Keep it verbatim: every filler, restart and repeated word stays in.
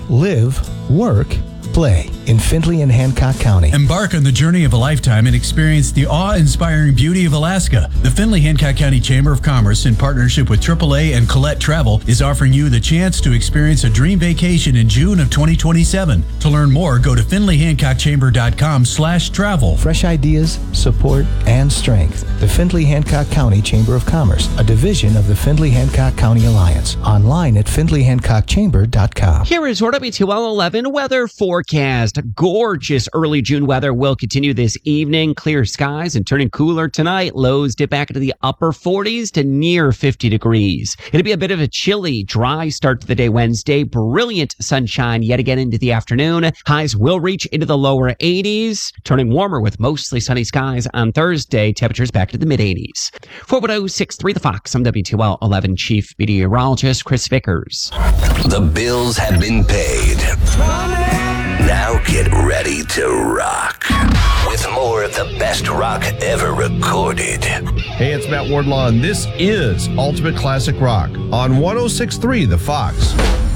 live, work, play in Findlay and Hancock County. Embark on the journey of a lifetime and experience the awe-inspiring beauty of Alaska. The Findlay-Hancock County Chamber of Commerce, in partnership with triple A and Colette Travel, is offering you the chance to experience a dream vacation in June of twenty twenty-seven. To learn more, go to findlay hancock chamber dot com slash travel. Fresh ideas, support, and strength. The Findlay-Hancock County Chamber of Commerce, a division of the Findlay-Hancock County Alliance. Online at findlay hancock chamber dot com. Here is your W two L eleven weather forecast. Gorgeous early June weather will continue this evening. Clear skies and turning cooler tonight. Lows dip back into the upper forties to near fifty degrees. It'll be a bit of a chilly, dry start to the day Wednesday. Brilliant sunshine yet again into the afternoon. Highs will reach into the lower eighties. Turning warmer with mostly sunny skies on Thursday. Temperatures back to the mid eighties. For what oh six three The Fox, I'm W two L eleven Chief Meteorologist Chris Vickers. The bills have been paid. Now get ready to rock with more of the best rock ever recorded. Hey, it's Matt Wardlaw, and this is Ultimate Classic Rock on one oh six point three The Fox.